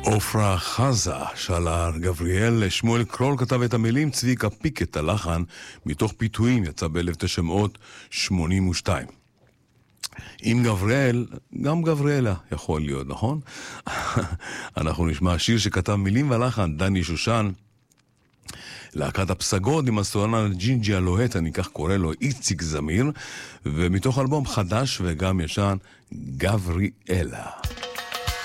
עופרה חזה, שלה גבריאל, שמואל קרול כתב את המילים, צביקה פיק את הלחן, מתוך פיתויים יצא ב-1982. עם גבריאל, גם גבריאלה יכול להיות, נכון? אנחנו נשמע שיר שכתב מילים ולחן, דני שושן, להקת הפסגות עם הסולן ג'ינג'י הלוהט, אני כך קורא לו, איציק זמיר, ומתוך אלבום חדש וגם ישן, גבריאלה.